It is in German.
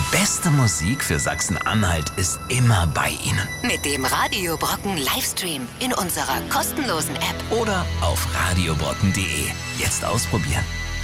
beste Musik für Sachsen-Anhalt ist immer bei Ihnen. Mit dem Radio Brocken Livestream in unserer kostenlosen App. Oder auf radiobrocken.de. Jetzt ausprobieren.